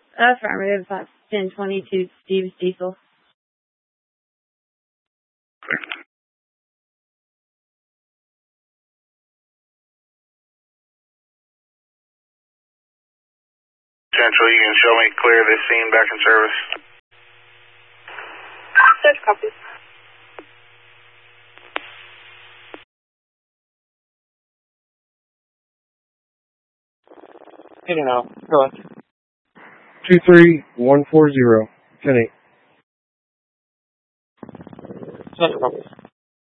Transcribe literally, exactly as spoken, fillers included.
Affirmative, ten twenty-two, Steve Diesel. Central, you can show me clear this scene back in service. Search copy. In and out. Go ahead. two three one four zero, ten eight. Central copy.